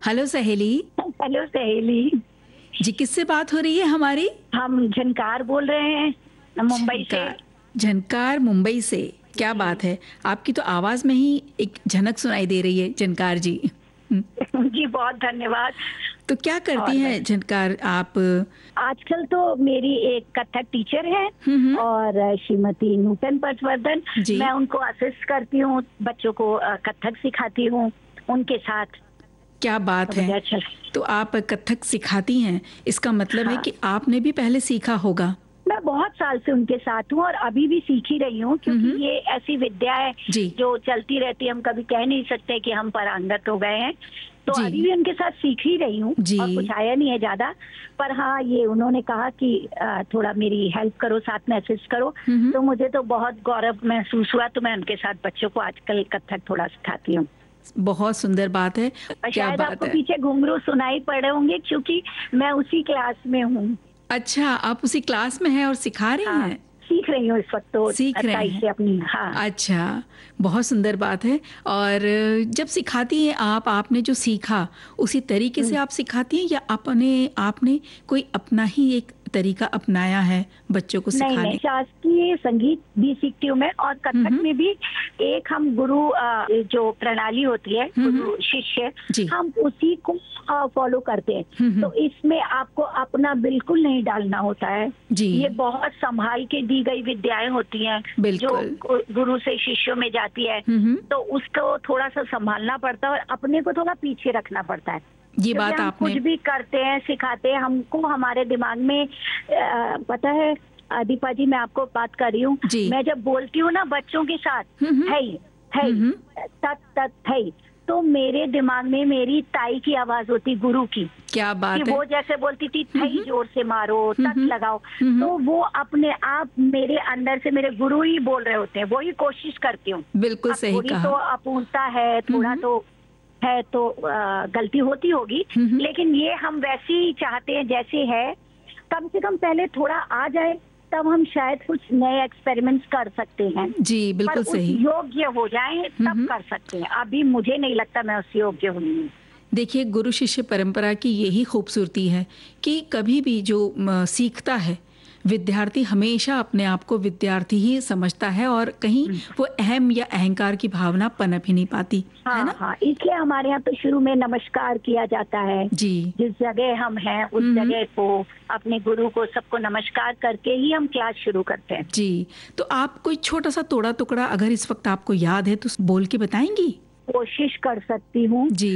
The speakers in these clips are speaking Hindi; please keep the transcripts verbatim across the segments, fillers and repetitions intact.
हेलो सहेली। हेलो सहेली जी, किससे बात हो रही है हमारी? हम झनकार बोल रहे हैं मुंबई से। झनकार झनकार मुंबई से। क्या जी बात है, आपकी तो आवाज में ही एक झनक सुनाई दे रही है झनकार जी। हम्म, जी बहुत धन्यवाद। तो क्या करती और हैं झनकार आप? आजकल तो मेरी एक कथक टीचर है हम्म। और श्रीमती नूतन पटवर्धन। जी, मैं उनको असिस्ट करती हूँ, बच्चों को अ, कथक सिखाती हूँ उनके साथ। क्या तो बात है। मुझे अच्छा तो आप कथक सिखाती हैं, इसका मतलब है हाँ, कि आपने भी पहले सीखा होगा। मैं बहुत साल से उनके साथ हूँ और अभी भी सीख ही रही हूँ, क्योंकि हम्म। ये ऐसी विद्या है जी जो चलती रहती है। हम कभी कह नहीं सकते कि हम पारंगत हो गए हैं। तो जी अभी भी उनके साथ सीख ही रही हूँ जी। और कुछ आया नहीं है ज्यादा। पर हाँ, ये उन्होंने कहा कि अ, थोड़ा मेरी हेल्प करो, साथ में असिस्ट करो। हम्म। तो मुझे तो बहुत गौरव महसूस हुआ, तो मैं उनके साथ बच्चों को आजकल कथक थोड़ा सिखाती हूँ। बहुत सुंदर बात है। और क्या शायद बात आपको है। पीछे घुंघरू सुनाई पड़ रहे होंगे, क्योंकि मैं उसी क्लास में हूँ। अच्छा, आप उसी क्लास में हैं और सिखा रही हाँ, हैं? सीख रही हूँ इस वक्त तो सीख रहे ताई हैं। से अपनी। हाँ अच्छा, बहुत सुंदर बात है। और जब सिखाती हैं आप, आपने जो सीखा उसी तरीके से आप सिखाती हैं या अपने आपने कोई अपना ही एक तरीका अपनाया है बच्चों को नहीं नहीं, सिखाने? शास्त्रीय संगीत भी सीखती हूँ मैं, और कथक हम्म में भी एक हम गुरु अ, जो प्रणाली होती है, हम्म। गुरु शिष्य, जी। हम उसी को फॉलो करते हैं। हम्म। तो इसमें आपको अपना बिल्कुल नहीं डालना होता है। जी ये बहुत संभाल के दी गई विद्याएं होती हैं जो बिल्कुल। गु- गुरु से शिष्यों में जाती है। हम्म। तो उसको थोड़ा सा संभालना पड़ता है और अपने को थोड़ा पीछे रखना पड़ता है, ये क्योंकि बात हम आपने। कुछ भी करते हैं, सिखाते हैं, हमको हमारे दिमाग में अ, पता है। अ, दीपा जी, मैं आपको बात कर रही हूँ। जी। मैं जब बोलती हूँ ना बच्चों के साथ, हम्म है है हम्म। तत तत है, तो मेरे दिमाग में मेरी ताई की आवाज होती, गुरु की, क्या कि बात है। वो जैसे बोलती थी, थई हम्म जोर से मारो, तत हम्म लगाओ। हम्म। तो वो अपने आप मेरे अंदर से मेरे गुरु ही बोल रहे होते हैं, वो ही कोशिश करती हूँ। बिल्कुल अब सही थोड़ी तो कहा। अपूर्णता है, थोड़ा हम्म तो है, तो अ, गलती होती होगी। हम्म। लेकिन ये हम वैसे ही चाहते हैं जैसे है। कम से कम पहले थोड़ा आ जाए, तब हम शायद कुछ नए एक्सपेरिमेंट्स कर सकते हैं। जी पर बिल्कुल उस सही। योग्य हो जाए तब हम्म। कर सकते हैं। अभी मुझे नहीं लगता मैं उस योग्य हूँ। देखिए, गुरु शिष्य परंपरा की यही खूबसूरती है कि कभी भी जो म, सीखता है विद्यार्थी, हमेशा अपने आप को विद्यार्थी ही समझता है और कहीं वो अहम या अहंकार की भावना पनप ही नहीं पाती, है हाँ ना? हाँ, इसलिए हमारे यहाँ तो शुरू में नमस्कार किया जाता है। जी। जिस जगह हम हैं उस हम्म। जगह को, अपने गुरु को, सबको नमस्कार करके ही हम क्लास शुरू करते हैं। जी, तो आप कोई छोटा सा तोड़ा टुकड़ा अगर इस वक्त आपको याद है तो बोल के बताएंगी? कोशिश कर सकती हूँ। जी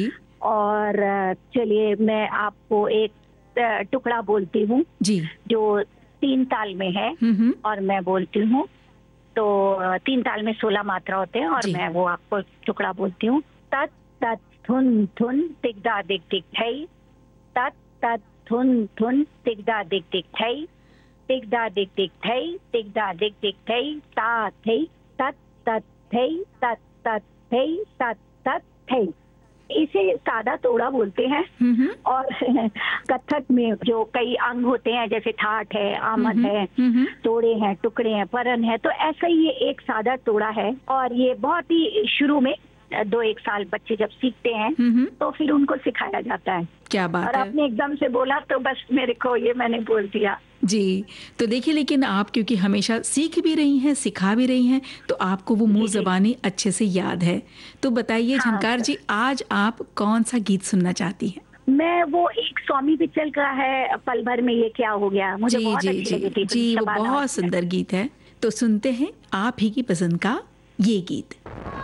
और अ, चलिए मैं आपको एक अ, टुकड़ा बोलती हूँ जी। जो तीन ताल में है, हम्म। और मैं बोलती हूँ। तो अ, तीन ताल में सोलह मात्रा होते हैं, और जी। मैं वो आपको टुकड़ा बोलती हूँ। तत तत थुन थुन तिगदा दिग दिग थई, तत तत थुन थुन तिगदा दिग दिग थई, तिगदा दिग दिग थई, तिगदा दिग दिग थई, ता थई, तत तत थई, तत तत थई, तत तत थई। इसे सादा तोड़ा बोलते हैं। हम्म और कथक में जो कई अंग होते हैं, जैसे ठाठ है, आमद हम्म है, हम्म। तोड़े हैं, टुकड़े हैं, परन है, तो ऐसा ही ये एक सादा तोड़ा है। और ये बहुत ही शुरू में दो एक साल बच्चे जब सीखते हैं हम्म। तो फिर उनको सिखाया जाता है। क्या और बात है। आपने एकदम से बोला तो बस मेरे को ये मैंने बोल दिया। जी, तो देखिए, लेकिन आप क्योंकि हमेशा सीख भी रही हैं, सिखा भी रही हैं, तो आपको वो मुँह जी जी ज़बानी अच्छे से याद है। तो बताइए हाँ झनकार सर, जी, आज आप कौन-सा गीत सुनना चाहती हैं? मैं वो एक स्वामी पिक्चर का है, पल भर में ये क्या हो गया, मुझे जी, बहुत जी, अच्छी जी। लगी थी फिल्म, जी, वो शबाना बहुत आजमी। सुंदर गीत है। तो सुनते हैं आप ही की पसंद का ये गीत।